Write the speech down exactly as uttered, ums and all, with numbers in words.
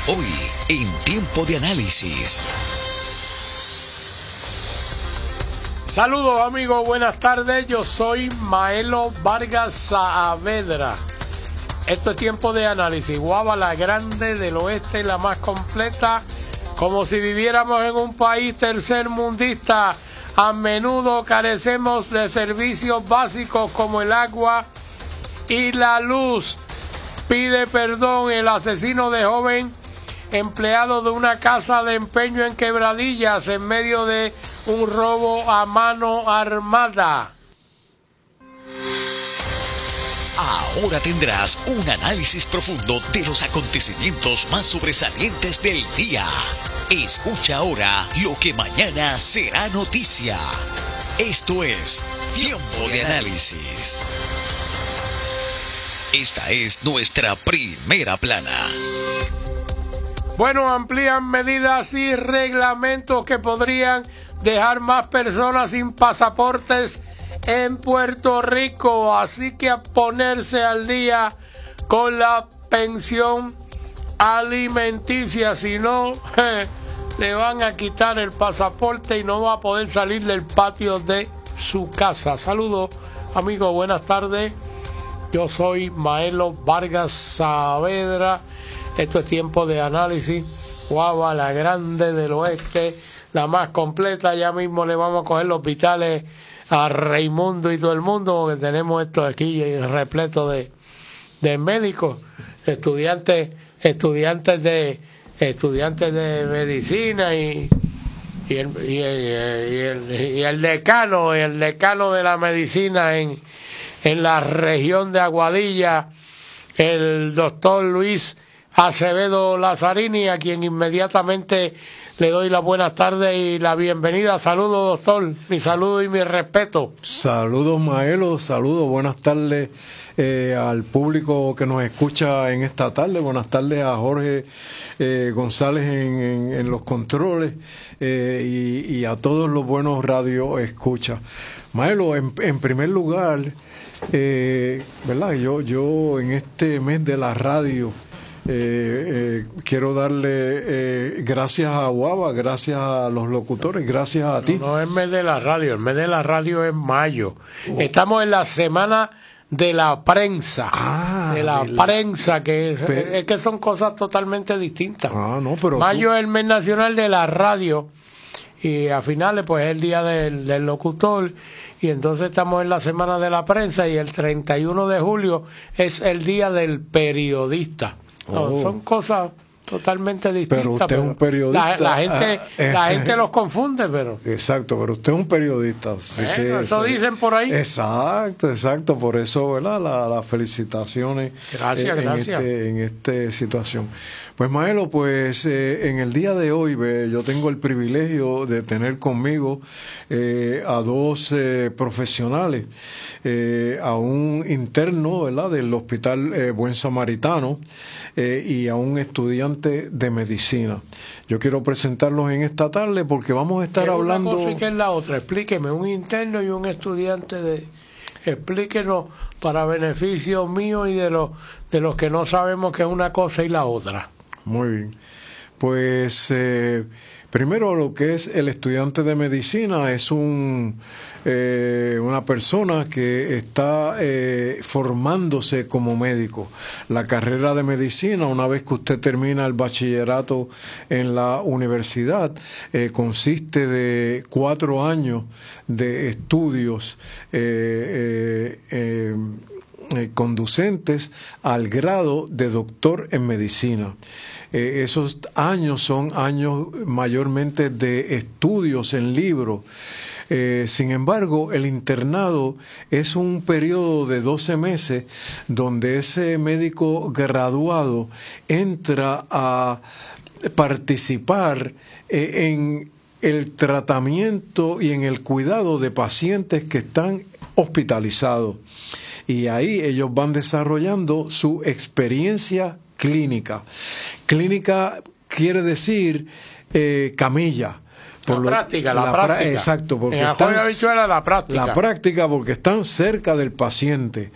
Hoy, en Tiempo de Análisis. Saludos amigos, buenas tardes. Yo soy Maelo Vargas Saavedra. Esto es Tiempo de Análisis. Guava, la grande del oeste, la más completa, como si viviéramos en un país tercermundista. A menudo carecemos de servicios básicos como el agua y la luz. Pide perdón el asesino de joven empleado de una casa de empeño en Quebradillas en medio de un robo a mano armada. Ahora tendrás un análisis profundo de los acontecimientos más sobresalientes del día. Escucha ahora lo que mañana será noticia. Esto es Tiempo de Análisis. Esta es nuestra primera plana. Bueno, amplían medidas y reglamentos que podrían dejar más personas sin pasaportes en Puerto Rico, así que a ponerse al día con la pensión alimenticia, si no eh, le van a quitar el pasaporte y no va a poder salir del patio de su casa. Saludos amigos, buenas tardes. Yo soy Maelo Vargas Saavedra. Esto es Tiempo de Análisis. Guava, la grande del oeste, la más completa. Ya mismo le vamos a coger los hospitales a Raimundo y todo el mundo, porque tenemos esto aquí repleto de, de médicos, estudiantes, estudiantes de estudiantes de medicina y, y, el, y, el, y, el, y el decano, el decano de la medicina en, en la región de Aguadilla, el doctor Luis Acevedo Lazzarini, a quien inmediatamente le doy las buenas tardes y la bienvenida. Saludos, doctor. Mi saludo y mi respeto. Saludos, Maelo. Saludos, buenas tardes eh, al público que nos escucha en esta tarde. Buenas tardes a Jorge eh, González en, en, en los controles eh, y, y a todos los buenos radio escuchas. Maelo, en, en primer lugar, eh, ¿verdad? Yo, yo en este mes de la radio, Eh, eh, quiero darle eh, gracias a Guava, gracias a los locutores, gracias a no, ti. No es mes de la radio, el mes de la radio es mayo. Oh. Estamos en la semana de la prensa, ah, de la, de la prensa, que es, es que son cosas totalmente distintas. Ah, no, pero mayo tú... es el mes nacional de la radio y a finales pues es el día del, del locutor. Y entonces estamos en la semana de la prensa y el treinta y uno de julio es el día del periodista. No, oh. Son cosas totalmente distintas. Pero usted pero es un periodista. La, la gente, ah, eh, la gente los confunde, pero. Exacto, pero usted es un periodista. Sí, bueno, sí, eso sí. Dicen por ahí. Exacto, exacto. Por eso, ¿verdad? Las la felicitaciones. Gracias, en, gracias. Este, en esta situación. Pues, Maelo, pues eh, en el día de hoy ve, yo tengo el privilegio de tener conmigo eh, a dos eh, profesionales, eh, a un interno, ¿verdad? Del Hospital eh, Buen Samaritano eh, y a un estudiante de medicina. Yo quiero presentarlos en esta tarde porque vamos a estar ¿Qué hablando... una cosa y qué es la otra? Explíqueme, un interno y un estudiante de... Explíquenos para beneficio mío y de los, de los que no sabemos qué es una cosa y la otra. Muy bien. Pues eh, primero lo que es el estudiante de medicina es un eh, una persona que está eh, formándose como médico. La carrera de medicina, una vez que usted termina el bachillerato en la universidad, eh, consiste de cuatro años de estudios eh, eh, eh, Eh, conducentes al grado de doctor en medicina. Eh, esos años son años mayormente de estudios en libros. Eh, sin embargo, el internado es un periodo de doce meses donde ese médico graduado entra a participar eh, en el tratamiento y en el cuidado de pacientes que están hospitalizados. Y ahí ellos van desarrollando su experiencia clínica. Clínica quiere decir eh, camilla. Por la lo, práctica, la, la práctica. Exacto. Porque en están, la práctica. La práctica porque están cerca del paciente.